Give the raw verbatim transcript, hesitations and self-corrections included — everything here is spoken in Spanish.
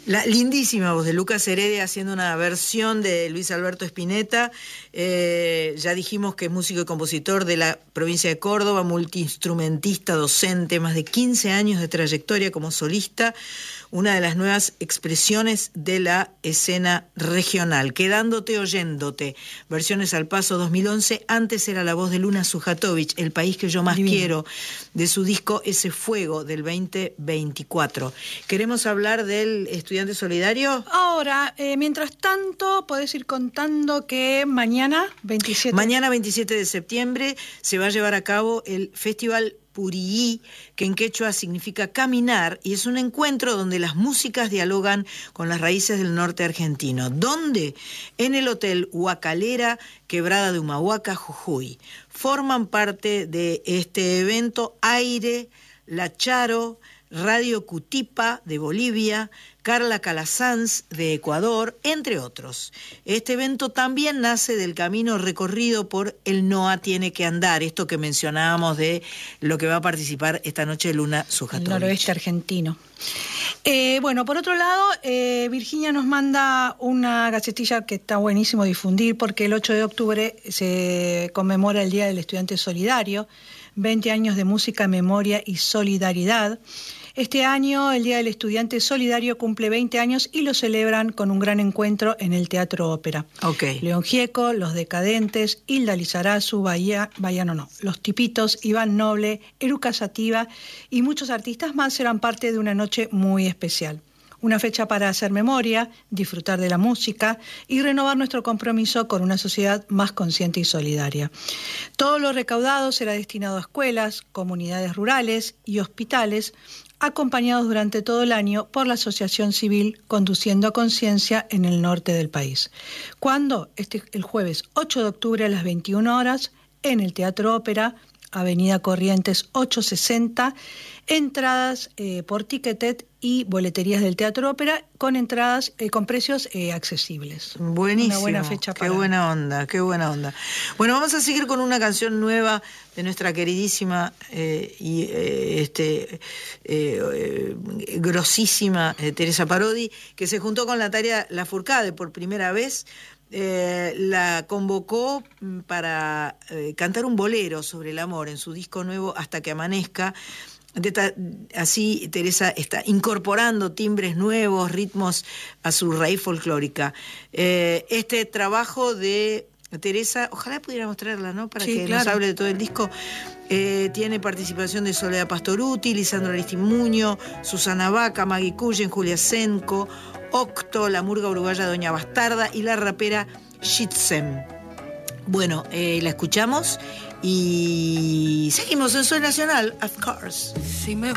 La lindísima voz de Lucas Heredia haciendo una versión de Luis Alberto Spinetta. Eh, ya dijimos que es músico y compositor de la provincia de Córdoba, multiinstrumentista, docente, más de quince años de trayectoria como solista, una de las nuevas expresiones de la escena regional. Quedándote oyéndote, versiones al paso dos mil once, antes era la voz de Luna Sujatovich, El país que yo más Divino. quiero, de su disco Ese fuego del veinte veinticuatro. Queremos hablar del estudiante solidario. Ahora, eh, mientras tanto, podés ir contando que mañana, veintisiete... Mañana, veintisiete de septiembre, se va a llevar a cabo el Festival Purií, que en quechua significa caminar, y es un encuentro donde las músicas dialogan con las raíces del norte argentino. ¿Dónde? En el Hotel Huacalera, Quebrada de Humahuaca, Jujuy. Forman parte de este evento Aire, La Charo, Radio Cutipa de Bolivia, Carla Calasanz de Ecuador, entre otros. Este evento también nace del camino recorrido por El Noa Tiene que Andar, esto que mencionábamos de lo que va a participar esta noche Luna Sujatovich. El noroeste argentino. Eh, bueno, por otro lado, eh, Virginia nos manda una gacetilla que está buenísimo difundir, porque el ocho de octubre se conmemora el Día del Estudiante Solidario, veinte años de música, memoria y solidaridad. Este año el Día del Estudiante Solidario cumple veinte años y lo celebran con un gran encuentro en el Teatro Ópera. Okay. León Gieco, Los Decadentes, Hilda Lizarazu, Bahía, Bahía no, no, Los Tipitos, Iván Noble, Eruca Sativa y muchos artistas más serán parte de una noche muy especial. Una fecha para hacer memoria, disfrutar de la música y renovar nuestro compromiso con una sociedad más consciente y solidaria. Todo lo recaudado será destinado a escuelas, comunidades rurales y hospitales, acompañados durante todo el año por la Asociación Civil Conduciendo a Conciencia en el norte del país. ¿Cuándo? Este, el jueves ocho de octubre a las veintiuna horas en el Teatro Ópera, Avenida Corrientes ochocientos sesenta, entradas eh, por Ticketet y boleterías del Teatro Ópera con entradas eh, con precios eh, accesibles. Buenísimo. Una buena fecha para... Qué buena onda, qué buena onda. Bueno, vamos a seguir con una canción nueva de nuestra queridísima eh, y eh, este eh, eh, grosísima eh, Teresa Parodi, que se juntó con Natalia Lafourcade por primera vez. Eh, la convocó para eh, cantar un bolero sobre el amor en su disco nuevo Hasta que amanezca. De ta, así Teresa está incorporando timbres nuevos, ritmos a su raíz folclórica. Eh, este trabajo de Teresa, ojalá pudiera mostrarla, ¿no? Para sí, que claro. nos hable de todo el disco. Eh, tiene participación de Soledad Pastoruti, Lisandro Aristimuño, Susana Vaca, Maggie Cullen, Julia Senco, Octo, la murga uruguaya Doña Bastarda y la rapera Shitsem. Bueno, eh, la escuchamos y seguimos en Soy Nacional, of course. Si me